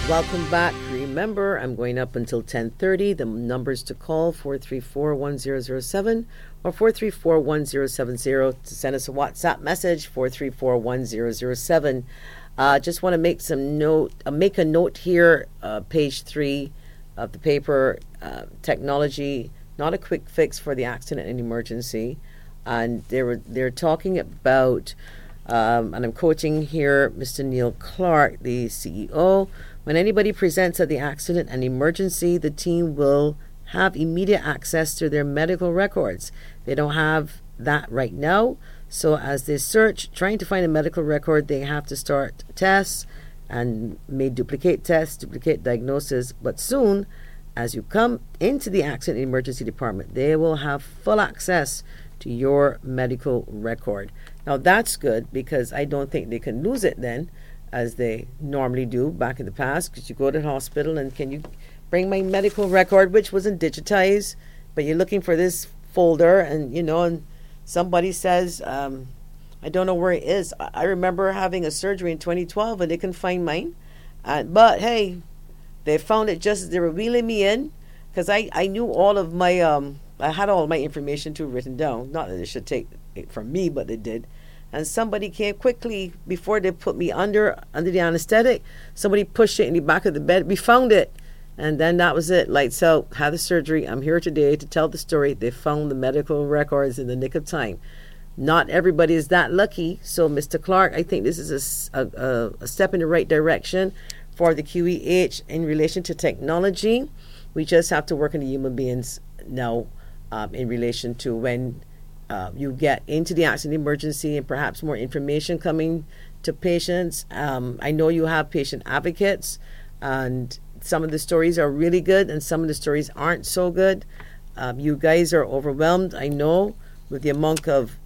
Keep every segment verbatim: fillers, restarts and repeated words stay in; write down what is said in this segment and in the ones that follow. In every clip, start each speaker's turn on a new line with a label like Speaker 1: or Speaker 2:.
Speaker 1: Welcome back. Remember, I'm going up until ten thirty. The numbers to call, four three four, one zero zero seven or four three four, one zero seven zero. To send us a WhatsApp message, four three four, one zero zero seven. Uh, just want to make some note, uh, make a note here, uh, page three of the paper, uh, technology, not a quick fix for the accident and emergency. And they were, they're talking about, um, and I'm quoting here Mister Neil Clark, the C E O, when anybody presents at the accident and emergency, the team will have immediate access to their medical records. They don't have that right now. So as they search, trying to find a medical record, they have to start tests and may duplicate tests, duplicate diagnosis. But soon, as you come into the accident and emergency department, they will have full access to your medical record. Now that's good, because I don't think they can lose it then, as they normally do back in the past, because you go to the hospital and can you bring my medical record, which wasn't digitized, but you're looking for this folder, and you know, and somebody says, um, I don't know where it is. I remember having a surgery in twenty twelve and they couldn't find mine. Uh, but hey, they found it just as they were wheeling me in, because I, I knew all of my, um, I had all my information too written down. Not that they should take it from me, but they did. And somebody came quickly before they put me under under the anesthetic. Somebody pushed it in the back of the bed. We found it. And then that was it. Lights out. Had the surgery. I'm here today to tell the story. They found the medical records in the nick of time. Not everybody is that lucky. So, Mister Clark, I think this is a, a, a step in the right direction for the Q E H in relation to technology. We just have to work on the human beings now um, in relation to when Uh, you get into the accident emergency and perhaps more information coming to patients. Um, I know you have patient advocates, and some of the stories are really good and some of the stories aren't so good. Um, you guys are overwhelmed, I know, with the amount of,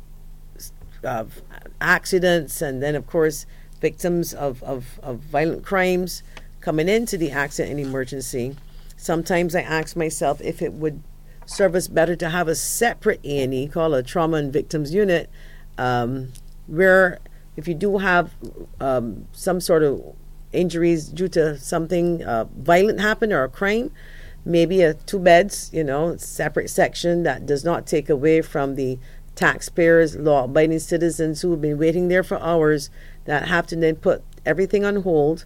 Speaker 1: of accidents, and then, of course, victims of, of, of violent crimes coming into the accident and emergency. Sometimes I ask myself if it would serve us better to have a separate A and E called a trauma and victims unit, um, where if you do have um, some sort of injuries due to something uh, violent happen or a crime, maybe a two beds, you know, separate section that does not take away from the taxpayers, law-abiding citizens who have been waiting there for hours, that have to then put everything on hold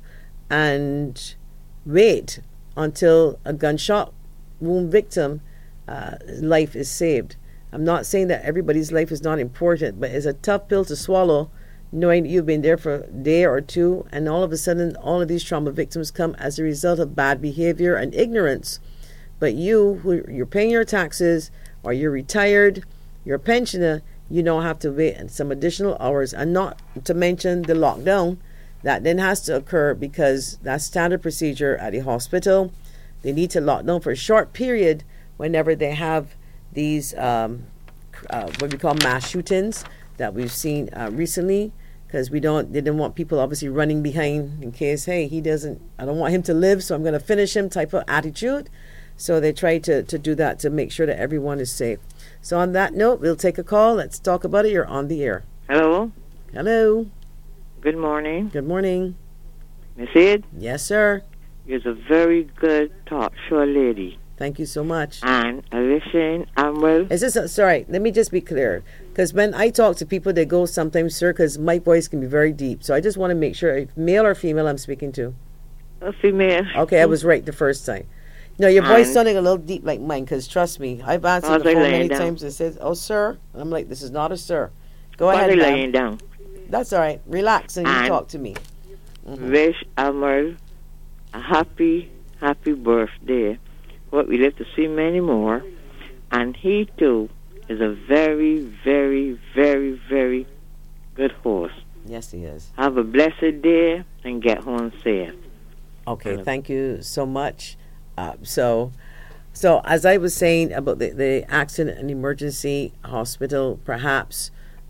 Speaker 1: and wait until a gunshot wound victim Uh, life is saved. I'm not saying that everybody's life is not important, but it's a tough pill to swallow, knowing that you've been there for a day or two, and all of a sudden all of these trauma victims come as a result of bad behavior and ignorance. But you, who you're paying your taxes, or you're retired, you're a pensioner, you don't have to wait some additional hours, and not to mention the lockdown that then has to occur, because that's standard procedure at the hospital. They need to lock down for a short period whenever they have these um, uh, what we call mass shootings that we've seen uh, recently, because we don't they didn't want people obviously running behind in case, hey, he doesn't, I don't want him to live, so I'm going to finish him type of attitude. So they try to, to do that to make sure that everyone is safe. So on that note, we'll take a call. Let's talk about it. You're on the air.
Speaker 2: Hello.
Speaker 1: Hello.
Speaker 2: Good morning.
Speaker 1: Good morning.
Speaker 2: Miss Ed?
Speaker 1: Yes, sir.
Speaker 2: You're a very good talk show lady.
Speaker 1: Thank you so much.
Speaker 2: And I listen, I'm well.
Speaker 1: Is this a, sorry, let me just be clear. Because when I talk to people, they go sometimes, sir, because my voice can be very deep. So I just want to make sure, male or female I'm speaking to?
Speaker 2: A female.
Speaker 1: Okay, I was right the first time. No, your voice and sounding a little deep like mine, because trust me, I've answered the phone many down. times and said, oh, sir. And I'm like, this is not a sir. Go
Speaker 2: How's
Speaker 1: ahead,
Speaker 2: laying down?
Speaker 1: That's all right. Relax and, and you talk to me.
Speaker 2: Mm-hmm. Wish Amal a happy, happy birthday. What we live to see many more, and he too is a very, very, very, very good horse.
Speaker 1: Yes, he is.
Speaker 2: Have a blessed day and get home safe.
Speaker 1: Okay, thank you so much. Uh, so, so as I was saying about the, the accident and emergency hospital, perhaps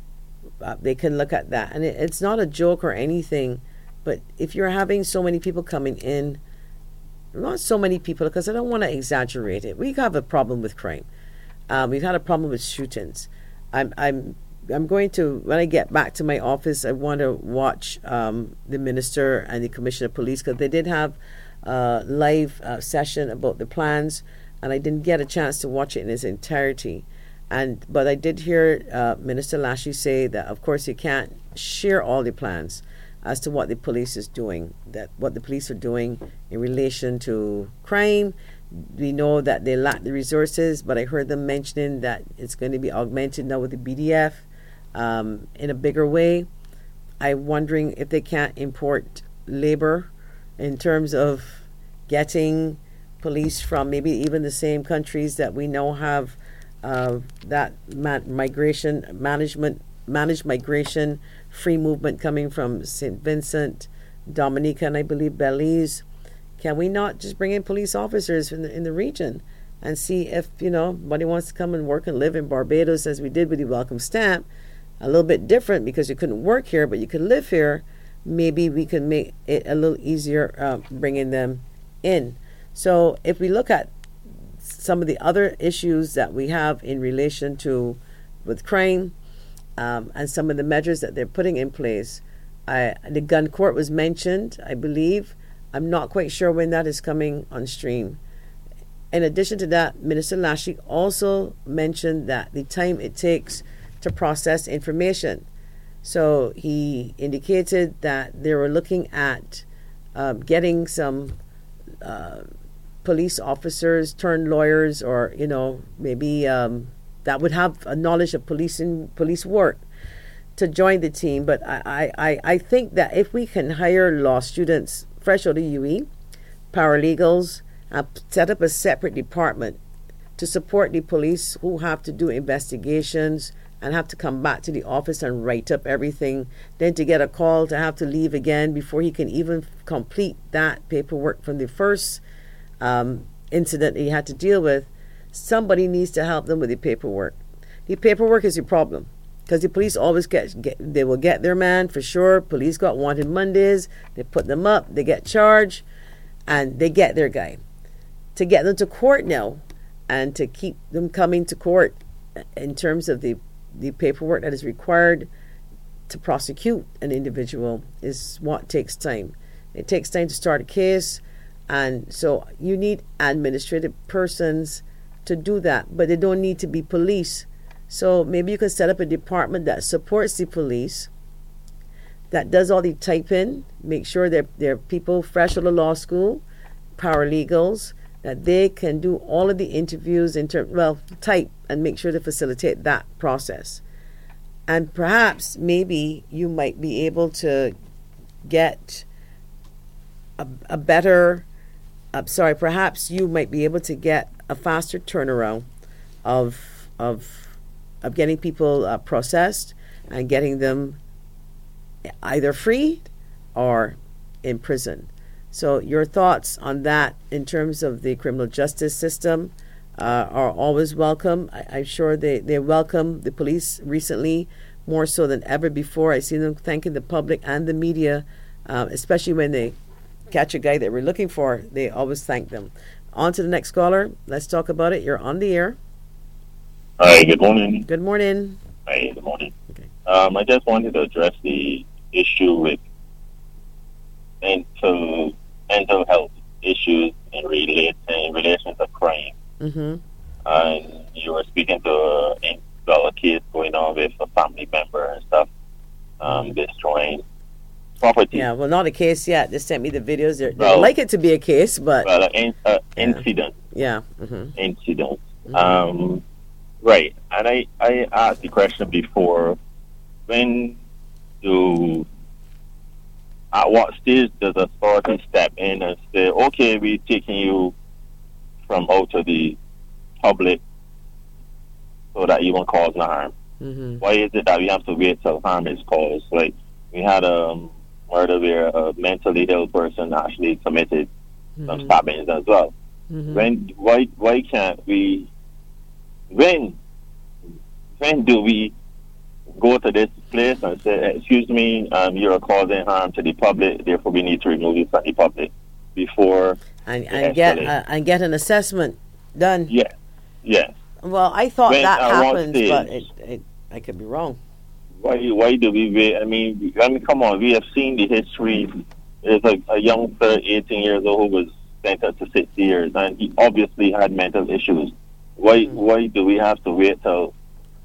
Speaker 1: uh, they can look at that, and it, it's not a joke or anything. But if you're having so many people coming in. Not so many people, because I don't want to exaggerate it. We have a problem with crime. Um, we've had a problem with shootings. I'm, I'm I'm going to, when I get back to my office, I want to watch um, the minister and the commissioner of police, because they did have a live uh, session about the plans, and I didn't get a chance to watch it in its entirety. And but I did hear uh, Minister Lashley say that, of course, you can't share all the plans as to what the police is doing, that what the police are doing in relation to crime. We know that they lack the resources, but I heard them mentioning that it's going to be augmented now with the B D F um, in a bigger way. I'm wondering if they can't import labor in terms of getting police from maybe even the same countries that we now have uh, that ma- migration management, managed migration, free movement coming from Saint Vincent, Dominica, and I believe Belize. Can we not just bring in police officers in the, in the region and see if, you know, somebody wants to come and work and live in Barbados, as we did with the welcome stamp? A little bit different because you couldn't work here, but you could live here. Maybe we can make it a little easier uh, bringing them in. So if we look at some of the other issues that we have in relation to with crime um, and some of the measures that they're putting in place, I, the gun court was mentioned, I believe. I'm not quite sure when that is coming on stream. In addition to that, Minister Lashley also mentioned that the time it takes to process information. So he indicated that they were looking at um, getting some uh, police officers turned lawyers, or, you know, maybe um, that would have a knowledge of policing, police work to join the team. But I, I, I think that if we can hire law students fresh out of U E, paralegals, and set up a separate department to support the police who have to do investigations and have to come back to the office and write up everything, then to get a call to have to leave again before he can even complete that paperwork from the first um, incident he had to deal with. Somebody needs to help them with the paperwork. The paperwork is the problem, because the police always get, get, they will get their man for sure. Police got wanted Mondays, they put them up, they get charged, and they get their guy. To get them to court now, and to keep them coming to court in terms of the, the paperwork that is required to prosecute an individual is what takes time. It takes time to start a case, and so you need administrative persons to do that, but they don't need to be police. So maybe you can set up a department that supports the police, that does all the typing, make sure that they're people fresh out of law school, paralegals, that they can do all of the interviews in terms, well, type and make sure to facilitate that process. And perhaps maybe you might be able to get a, a better, uh, sorry, perhaps you might be able to get a faster turnaround of of of getting people uh, processed and getting them either freed or in prison. So your thoughts on that in terms of the criminal justice system uh, are always welcome. I, I'm sure they, they welcome the police recently more so than ever before. I see them thanking the public and the media, uh, especially when they catch a guy that we're looking for. They always thank them. On to the next caller. Let's talk about it. You're on the air.
Speaker 3: Hi, good morning.
Speaker 1: Good morning.
Speaker 3: Hi, good morning.
Speaker 1: Okay.
Speaker 3: Um, I just wanted to address the issue with mental mental health issues in, relate, in relation to crime.
Speaker 1: Mm-hmm.
Speaker 3: And you were speaking to a, well, a case going on with a family member and stuff, um, destroying property.
Speaker 1: Yeah, well, not a case yet. They sent me the videos. They're,
Speaker 3: Well,
Speaker 1: they'd like it to be a case, but...
Speaker 3: Well, an in, uh,
Speaker 1: Yeah.
Speaker 3: incident.
Speaker 1: Yeah. Mm-hmm.
Speaker 3: Incident.
Speaker 1: Mhm.
Speaker 3: Um, right. And I, I asked the question before, when do, at what stage does authority step in and say, okay, we're taking you from out of the public so that you won't cause no harm?
Speaker 1: Mm-hmm.
Speaker 3: Why is it that we have to wait till harm is caused? Like, we had a murder where a mentally ill person actually committed some
Speaker 1: Mm-hmm.
Speaker 3: stabbings as well.
Speaker 1: Mm-hmm.
Speaker 3: When why why can't we? When when do we go to this place and say, "Excuse me, um, you're causing harm to the public. Therefore, we need to remove you from the public before
Speaker 1: And,
Speaker 3: it
Speaker 1: and get
Speaker 3: escalates."
Speaker 1: uh, and get an assessment done.
Speaker 3: Yeah, yes.
Speaker 1: Well, I thought
Speaker 3: When-
Speaker 1: that
Speaker 3: at what
Speaker 1: happens,
Speaker 3: stage?
Speaker 1: but it, it, I could be wrong.
Speaker 3: Why why do we wait? I mean, I mean, come on. We have seen the history. There's a, a young sir, eighteen years old, who was sentenced to sixty years, and he obviously had mental issues. Why mm-hmm. why do we have to wait till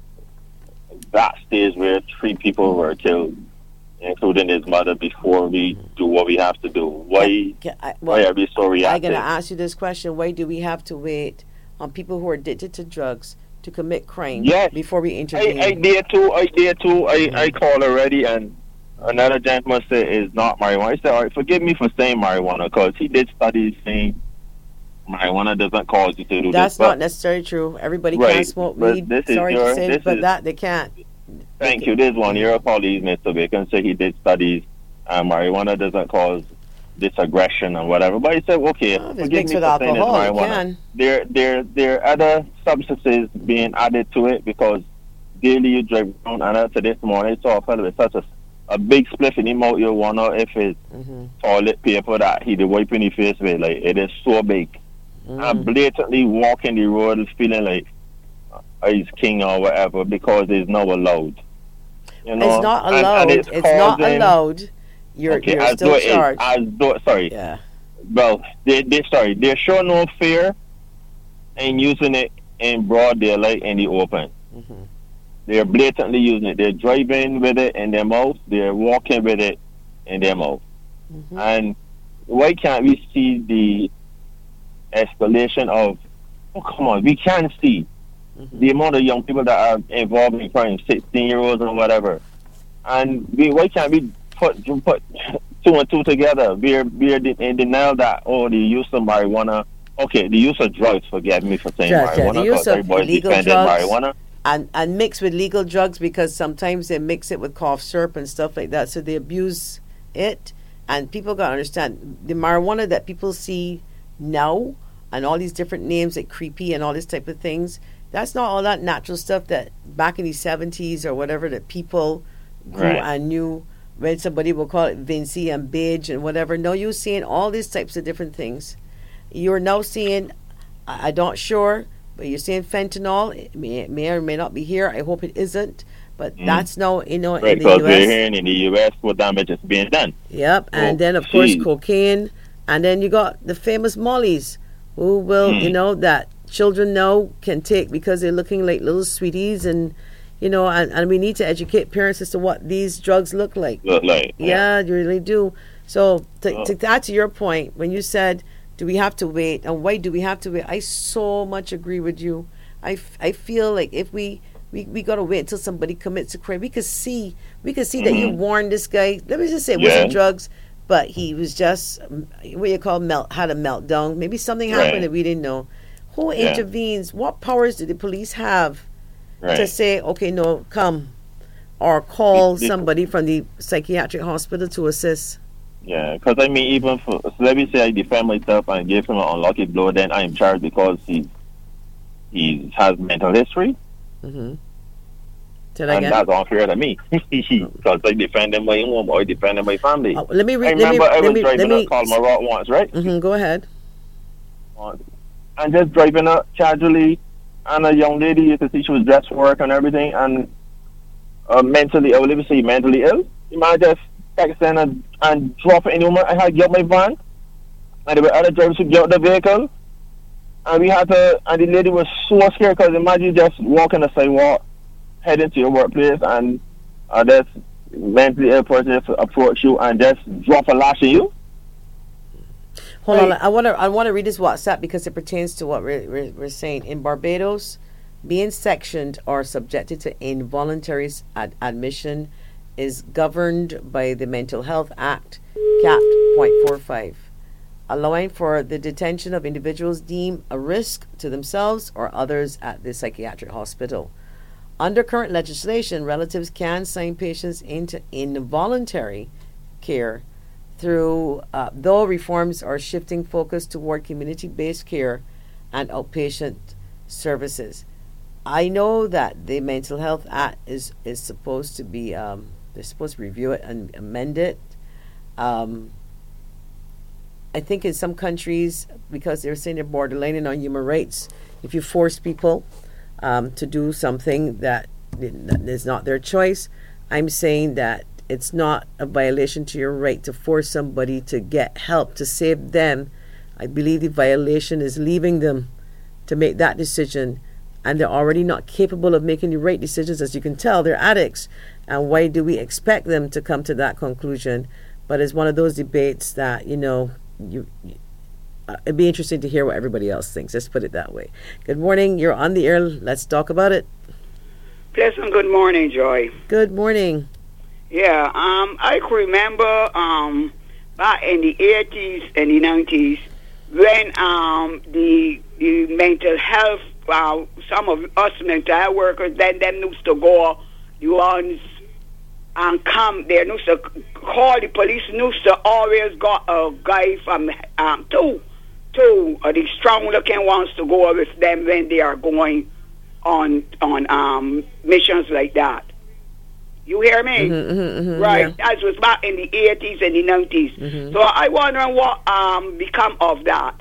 Speaker 3: that stage where three people were killed, including his mother, before we do what we have to do? Why
Speaker 1: can, can I, well,
Speaker 3: why are we so reactive?
Speaker 1: I'm going to ask you this question. Why do we have to wait on people who are addicted to drugs to commit crime
Speaker 3: yes.
Speaker 1: before we intervene?
Speaker 3: I, I dare too. I dare too. I, mm-hmm. I called already, and another gentleman said it's not marijuana. I said, all right, forgive me for saying marijuana, because he did studies saying marijuana doesn't cause you to do
Speaker 1: That's
Speaker 3: this.
Speaker 1: That's not necessarily true. Everybody
Speaker 3: right,
Speaker 1: can't smoke weed. Sorry
Speaker 3: your,
Speaker 1: to say, but is, that they can't.
Speaker 3: Thank you. There's one your colleague, Mister Bacon, said he did studies, and marijuana doesn't cause this aggression and whatever. But he said, okay,
Speaker 1: oh,
Speaker 3: forgive me for
Speaker 1: alcohol,
Speaker 3: saying it's marijuana. There, there, there are other substances being added to it, because daily you drive around, and I said this morning, I saw a fellow with such a, a big spliff in his mouth. You wonder if it's mm-hmm. toilet paper that he did wiping his face with. Like, it is so big. Mm. And blatantly walking the road feeling like he's king or whatever, because it's not allowed. You know?
Speaker 1: It's not allowed. And, and it's, it's causing, not allowed. You're,
Speaker 3: okay,
Speaker 1: you're still
Speaker 3: it,
Speaker 1: charged.
Speaker 3: As though, sorry.
Speaker 1: Yeah.
Speaker 3: Well, they, they sorry. They show no fear in using it in broad daylight in the open. Mm-hmm. They're blatantly using it. They're driving with it in their mouth. They're walking with it in their mouth. Mm-hmm. And why can't we see the escalation of? Oh, come on, we can see mm-hmm. the amount of young people that are involved in crime, sixteen year olds or whatever. And we, why can't we put put two and two together? We're we're in denial that oh, the use of marijuana. Okay, the use of drugs. Forgive me for saying
Speaker 1: drugs,
Speaker 3: marijuana.
Speaker 1: Yeah, the use of illegal drugs.
Speaker 3: Marijuana.
Speaker 1: And, and mix with legal drugs, because sometimes they mix it with cough syrup and stuff like that, so they abuse it. And people got to understand, the marijuana that people see now and all these different names like creepy and all this type of things, that's not all that natural stuff that back in the seventies or whatever that people grew right. and knew. When somebody will call it Vinci and Beige and whatever. No, you're seeing all these types of different things. You're now seeing, I, I don't sure, but you're seeing fentanyl. It may, it may or may not be here. I hope it isn't. But mm. that's now, you know,
Speaker 3: right,
Speaker 1: in the U S.
Speaker 3: Because we're hearing in the U S what damage is being done.
Speaker 1: Yep.
Speaker 3: Oh,
Speaker 1: and then, of
Speaker 3: geez.
Speaker 1: course, cocaine. And then you got the famous mollies, who will, mm. you know, that children now can take because they're looking like little sweeties. And, you know, and, and we need to educate parents as to what these drugs look like.
Speaker 3: Look like.
Speaker 1: Yeah, yeah you really do. So to, oh. to that, to your point, when you said, do we have to wait? And why do we have to wait? I so much agree with you. I, f- I feel like if we, we, we got to wait until somebody commits a crime. We could see, we could see mm-hmm. that you warned this guy. Let me just say it
Speaker 3: yeah.
Speaker 1: wasn't drugs, but he was just, what you call, melt, had a meltdown. Maybe something happened
Speaker 3: right.
Speaker 1: that we didn't know. Who
Speaker 3: yeah.
Speaker 1: intervenes? What powers do the police have
Speaker 3: right.
Speaker 1: to say, okay, no, come, or call
Speaker 3: the, the,
Speaker 1: somebody from the psychiatric hospital to assist?
Speaker 3: Yeah, because I mean, even for, so let me say I defend myself and give him an unlucky blow, then I'm charged because he he has mental history.
Speaker 1: Mm-hmm.
Speaker 3: And again? That's unfair to me because I defended my home or I defended my family.
Speaker 1: Oh, let me re-
Speaker 3: I remember
Speaker 1: let me,
Speaker 3: I was
Speaker 1: let me,
Speaker 3: driving
Speaker 1: let me,
Speaker 3: a Colmarot once, right?
Speaker 1: Mm-hmm, go ahead.
Speaker 3: And just driving up casually, and a young lady, you could see she was dressed for work and everything, and uh, mentally, I would even say mentally ill. You might just text in and, and drop it in the moment. I had to get out my van, and there were other drivers who get out the vehicle, and we had to, and the lady was so scared because imagine just walking the sidewalk, heading to your workplace, and uh, this mentally ill person just approach you and just drop a lash at you.
Speaker 1: Hold on, I want to I want to read this WhatsApp because it pertains to what we're, we're, we're saying. In Barbados, being sectioned or subjected to involuntary ad- admission is governed by the Mental Health Act, capped point four five, allowing for the detention of individuals deemed a risk to themselves or others at the psychiatric hospital. Under current legislation, relatives can sign patients into involuntary care through, uh, though reforms are shifting focus toward community-based care and outpatient services. I know that the Mental Health Act is, is supposed to be, um, they're supposed to review it and amend it. Um, I think in some countries, because they're saying they're borderlining on human rights, if you force people um, to do something that, that is not their choice, I'm saying that it's not a violation to your right to force somebody to get help to save them. I believe the violation is leaving them to make that decision, and they're already not capable of making the right decisions. As you can tell, they're addicts, and why do we expect them to come to that conclusion? But it's one of those debates that, you know, you, you uh, it'd be interesting to hear what everybody else thinks. Let's put it that way. Good morning. You're on the air. Let's talk about it.
Speaker 4: Pleasant good morning, Joy.
Speaker 1: Good morning.
Speaker 4: Yeah, um, I can remember um, back in the eighties and the nineties when um, the the mental health, uh, some of us mental health workers, then them used to go, the ones and come, they used to call the police, used to always got a guy from um, two, two of the strong-looking ones to go with them when they are going on on um, missions like that. You hear me?
Speaker 1: Mm-hmm, mm-hmm, mm-hmm,
Speaker 4: right.
Speaker 1: yeah.
Speaker 4: That was back in the eighties and the nineties.
Speaker 1: Mm-hmm.
Speaker 4: So I wondering what um become of that.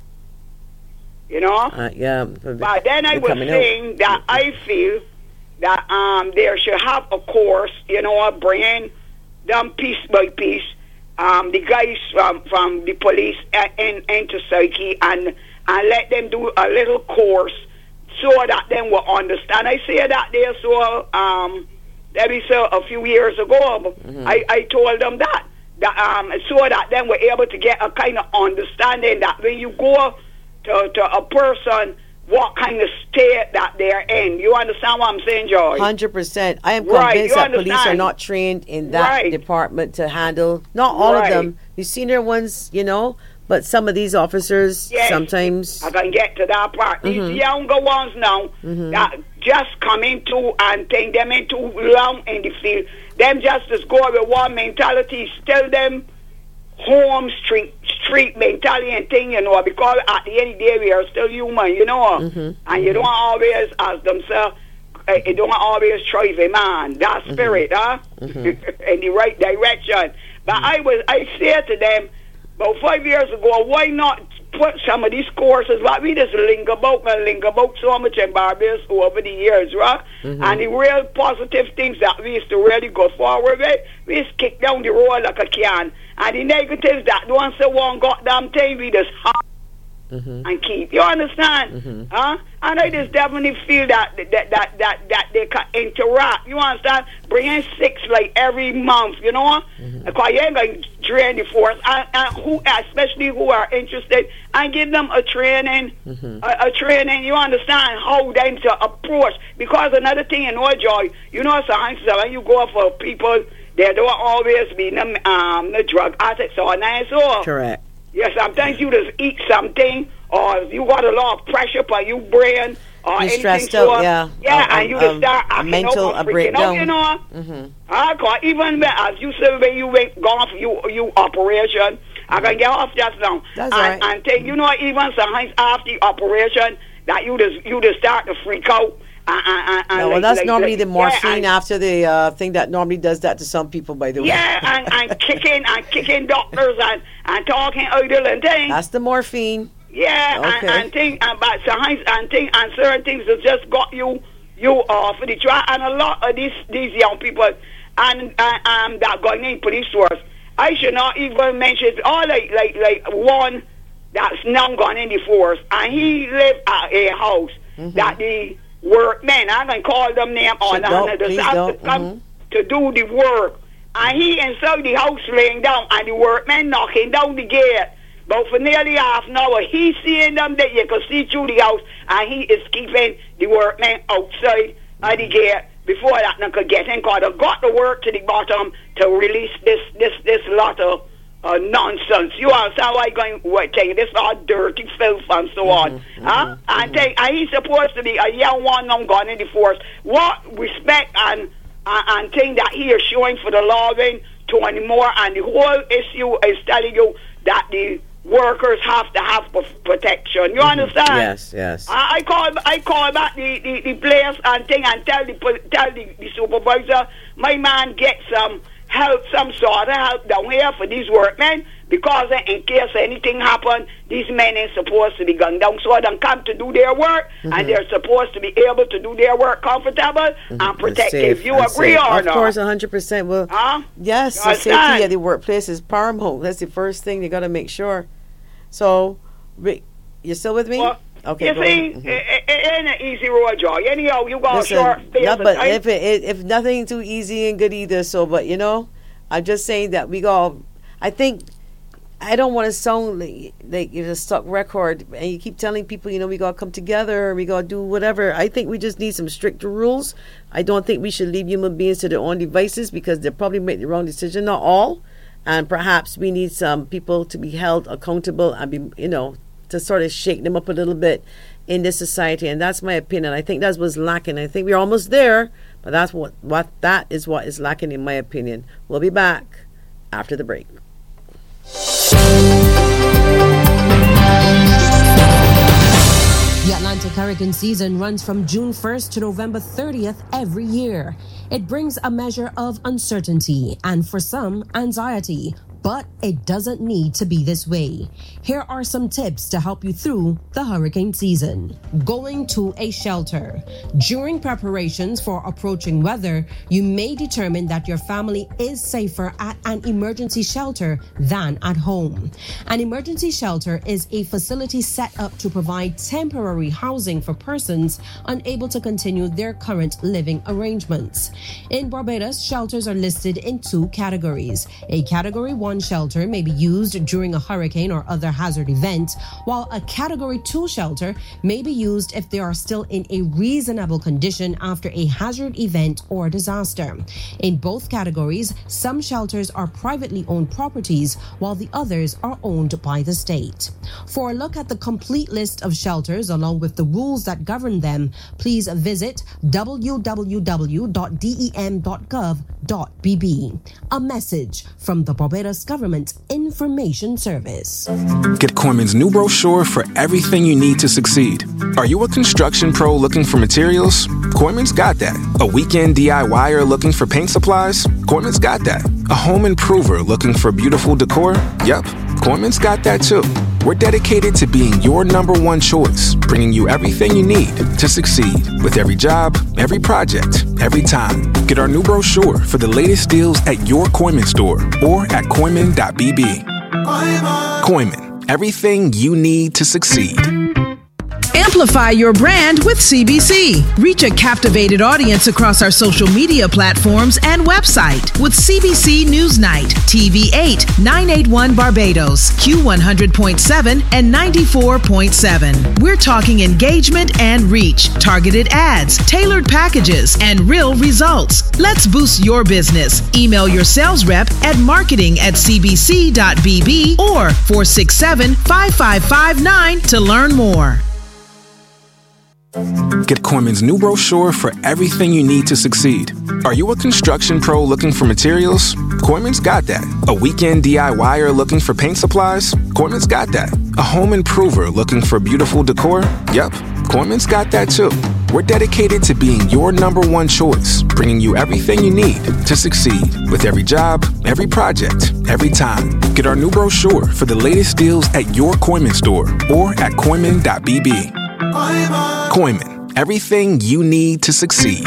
Speaker 4: You know?
Speaker 1: Uh, yeah.
Speaker 4: But then I was saying out. that I feel that um there should have a course, you know, bringing them piece by piece, um, the guys from, from the police and into psyche and and let them do a little course so that them will understand. I say that there so um That is uh, a few years ago. Mm-hmm. I, I told them that, that um, so that then we're able to get a kind of understanding that when you go to, to a person, what kind of state that they're in. You understand what I'm saying, Joy?
Speaker 1: one hundred percent. I am
Speaker 4: right,
Speaker 1: convinced that
Speaker 4: understand.
Speaker 1: police are not trained in that
Speaker 4: right.
Speaker 1: department to handle, not all
Speaker 4: right.
Speaker 1: of them, the senior ones, you know, but some of these officers
Speaker 4: yes.
Speaker 1: sometimes.
Speaker 4: I can get to that part.
Speaker 1: Mm-hmm.
Speaker 4: These younger ones now
Speaker 1: mm-hmm.
Speaker 4: that just come into and take them into long in the field. Them just as go with one mentality, still them home street street mentality and thing, you know, because at the end of the day we are still human, you know. Mm-hmm. And you don't always ask themselves, uh, you don't always drive a man, that spirit, mm-hmm. huh? Mm-hmm. in the right direction. But mm-hmm. I was I said to them about five years ago, why not put some of these courses, but we just linger about and linger about so much in Barbados over the years, right? Mm-hmm. And the real positive things that we used to really go forward with, we just kick down the road like a can. And the negatives that don't say one goddamn thing, we just hop mm-hmm. and keep. You understand? Mm-hmm. Huh? And I just definitely feel that that, that that that they can interact. You understand? Bringing six like every month, you know? Mm-hmm. Because you ain't going to drain the force. And, and who, especially who are interested, and give them a training, mm-hmm. a, a training, you understand, how then to approach. Because another thing, you know, Joy, you know, sometimes when you go for people, they don't always be the, um, the drug addicts or nice or.
Speaker 1: Correct.
Speaker 4: Yeah, sometimes you just eat something, or you got a lot of pressure for your brain, or
Speaker 1: You're
Speaker 4: anything.
Speaker 1: stressed
Speaker 4: so,
Speaker 1: out, yeah.
Speaker 4: Yeah,
Speaker 1: um,
Speaker 4: and you
Speaker 1: um,
Speaker 4: just start acting
Speaker 1: mental,
Speaker 4: up,
Speaker 1: a breakdown.
Speaker 4: out, you know.
Speaker 1: Mm-hmm.
Speaker 4: I call even when, as you said, when you went gone for you, you operation, I can get off just now.
Speaker 1: That's
Speaker 4: and,
Speaker 1: right.
Speaker 4: And take, you know, even sometimes after the operation, that you just you just start to freak out. And, and, and
Speaker 1: no, well,
Speaker 4: like,
Speaker 1: that's
Speaker 4: like,
Speaker 1: normally
Speaker 4: like,
Speaker 1: the morphine
Speaker 4: yeah,
Speaker 1: after the uh, thing that normally does that to some people, by the way.
Speaker 4: Yeah, and, and kicking and kicking doctors and, and talking idle and things.
Speaker 1: That's the morphine.
Speaker 4: Yeah,
Speaker 1: okay.
Speaker 4: and, and things and but sometimes and thing and certain things that just got you you off the track. And a lot of these these young people and uh, um that going in police force, I should not even mention it. All like like like one that's now gone in the force, and he lived at a house mm-hmm. that the workmen, I'm going to call them name on
Speaker 1: don't,
Speaker 4: the
Speaker 1: to
Speaker 4: come
Speaker 1: mm-hmm.
Speaker 4: to do the work. And he inside the house laying down, and the workmen knocking down the gate. But for nearly half an hour, he seeing them that you can see through the house, and he is keeping the workmen outside of the gate before that they could get in, because they got the work to the bottom to release this this this lot of uh, nonsense. You understand why I'm going what take this all dirty filth and so on. Mm-hmm, huh? Mm-hmm, and, take, and he's supposed to be a young one now gone in the force. What respect and and, and thing that he is showing for the law to anymore, and the whole issue is telling you that the workers have to have protection. You
Speaker 1: mm-hmm.
Speaker 4: understand?
Speaker 1: Yes, yes.
Speaker 4: I, I call I call back the, the, the players and thing and tell the tell the, the supervisor, my man get some help, some sort of help down here for these workmen, because in case anything happen, these men ain't supposed to be gunned down. So they come to do their work, mm-hmm. and they're supposed to be able to do their work comfortable mm-hmm. and protective. You agree
Speaker 1: safe.
Speaker 4: or
Speaker 1: of
Speaker 4: not?
Speaker 1: Of course, one hundred percent. Well,
Speaker 4: huh?
Speaker 1: yes, the safety at the workplace is paramount. That's the first thing you got to make sure. So, Rick, you still with me?
Speaker 4: Well,
Speaker 1: okay.
Speaker 4: You see,
Speaker 1: mm-hmm.
Speaker 4: it, it ain't an easy road, Joy. Anyhow, you got
Speaker 1: Listen,
Speaker 4: short space
Speaker 1: yeah, but
Speaker 4: time.
Speaker 1: if it, it, if nothing too easy and good either. So, but you know, I'm just saying that we go. I think. I don't want to sound like, like it's a stuck record, and you keep telling people, you know, we got to come together, we got to do whatever. I think we just need some stricter rules. I don't think we should leave human beings to their own devices because they'll probably make the wrong decision, not all. And perhaps we need some people to be held accountable and be, you know, to sort of shake them up a little bit in this society. And that's my opinion. I think that's what's lacking. I think we're almost there, but that's what, what that is what is lacking in my opinion. We'll be back after the break.
Speaker 5: The Atlantic hurricane season runs from June first to November thirtieth every year. It brings a measure of uncertainty and, for some, anxiety. But it doesn't need to be this way. Here are some tips to help you through the hurricane season. Going to a shelter. During preparations for approaching weather, you may determine that your family is safer at an emergency shelter than at home. An emergency shelter is a facility set up to provide temporary housing for persons unable to continue their current living arrangements. In Barbados, shelters are listed in two categories. A Category one shelter may be used during a hurricane or other hazard event, while a Category two shelter may be used if they are still in a reasonable condition after a hazard event or disaster. In both categories, some shelters are privately owned properties, while the others are owned by the state. For a look at the complete list of shelters along with the rules that govern them, please visit w w w dot d e m dot gov dot b b. A message from the Barbados Government Information Service.
Speaker 6: Get Coleman's new brochure for everything you need to succeed. Are you a construction pro looking for materials? Coleman's got that. A weekend DIYer looking for paint supplies? Coleman's got that. A home improver looking for beautiful decor? Yep, Coleman's got that too. We're dedicated to being your number one choice, bringing you everything you need to succeed with every job, every project, every time. Get our new brochure for the latest deals at your Coleman store or at coiman dot b b. Coleman, everything you need to succeed.
Speaker 7: Amplify your brand with C B C. Reach a captivated audience across our social media platforms and website with C B C Newsnight, T V eight, nine eighty-one Barbados, Q one hundred point seven and ninety-four point seven. We're talking engagement and reach, targeted ads, tailored packages, and real results. Let's boost your business. Email your sales rep at marketing at c b c dot b b or four six seven, five five five nine to learn more.
Speaker 6: Get Coleman's new brochure for everything you need to succeed. Are you a construction pro looking for materials? Coleman's got that. A weekend DIYer looking for paint supplies? Coleman's got that. A home improver looking for beautiful decor? Yep, Coleman's got that too. We're dedicated to being your number one choice, bringing you everything you need to succeed with every job, every project, every time. Get our new brochure for the latest deals at your Coleman store or at coiman dot b b. Coleman, everything you need to succeed.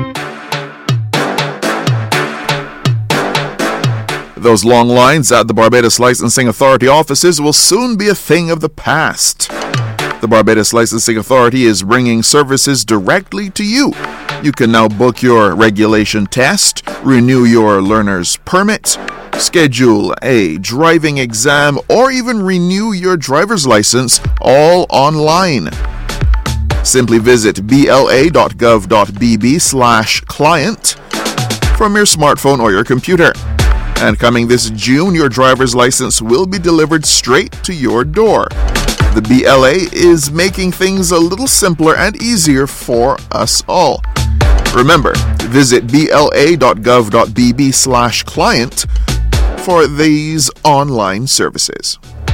Speaker 8: Those long lines at the Barbados Licensing Authority offices will soon be a thing of the past. The Barbados Licensing Authority is bringing services directly to you. You can now book your regulation test, renew your learner's permit, schedule a driving exam, or even renew your driver's license all online. Simply visit b l a dot gov dot b b slash client from your smartphone or your computer. And coming this June, your driver's license will be delivered straight to your door. The B L A is making things a little simpler and easier for us all. Remember, visit b l a dot gov dot b b slash client for these online services.